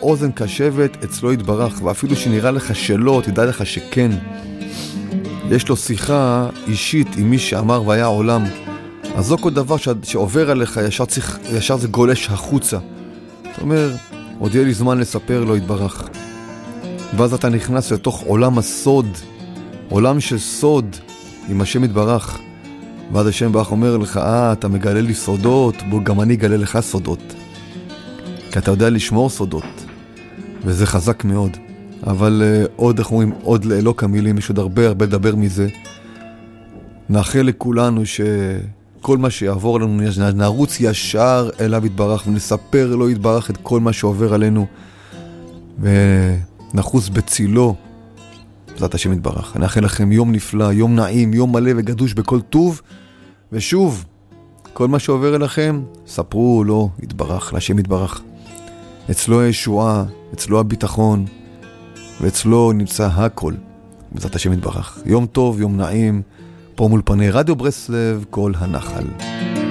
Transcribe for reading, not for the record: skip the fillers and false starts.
אוזן קשבת אצלו יתברך, ואפילו שנראה לך שלא, תדע לך שכן. יש לו שיחה אישית עם מי שאמר והיה עולם. אז לא כל דבר שעובר עליך ישר זה גולש החוצה. זאת אומרת, עוד יהיה לי זמן לספר לו יתברך. ואז אתה נכנס לתוך עולם הסוד, עולם של סוד עם השם יתברך. ואז השם יתברך אומר לך, אתה מגלה לי סודות, בוא גם אני אגלה לך סודות. כי אתה יודע לשמור סודות, וזה חזק מאוד. אבל עוד, אנחנו אומרים, עוד לאלוק המילים, יש עוד הרבה לדבר מזה. נאחל לכולנו שכל מה שיעבור לנו, נרוץ ישר אליו יתברך, ונספר לו יתברך את כל מה שעובר עלינו, ונחוס בצילו, בעזרת השם יתברך. אני אאחל לכם יום נפלא, יום נעים, יום מלא וגדוש בכל טוב, ושוב, כל מה שעובר אליכם, ספרו לו יתברך, להשם יתברך. אצלו הישועה, אצלו הביטחון, ואצלו נמצא הכל, בעזרת השם יתברך. יום טוב, יום נעים, פה מול פני רדיו ברסלב, כל הנחל.